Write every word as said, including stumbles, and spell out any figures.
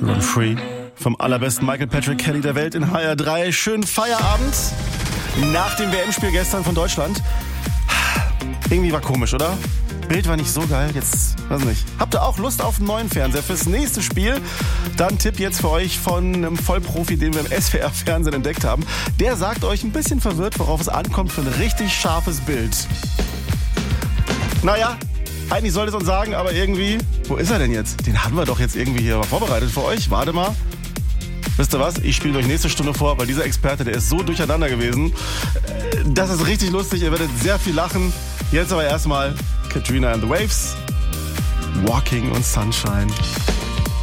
Run Free vom allerbesten Michael Patrick Kelly der Welt in H R drei. Schönen Feierabend nach dem W M-Spiel gestern von Deutschland. Irgendwie war komisch, oder? Bild war nicht so geil, jetzt, weiß nicht. Habt ihr auch Lust auf einen neuen Fernseher fürs nächste Spiel? Dann Tipp jetzt für euch von einem Vollprofi, den wir im S W R-Fernsehen entdeckt haben. Der sagt euch ein bisschen verwirrt, worauf es ankommt für ein richtig scharfes Bild. Naja, eigentlich sollte es uns sagen, aber irgendwie, wo ist er denn jetzt? Den haben wir doch jetzt irgendwie hier vorbereitet für euch. Warte mal. Wisst ihr was? Ich spiele euch nächste Stunde vor, weil dieser Experte, der ist so durcheinander gewesen. Das ist richtig lustig, ihr werdet sehr viel lachen. Jetzt aber erstmal Katrina and the Waves, Walking on Sunshine.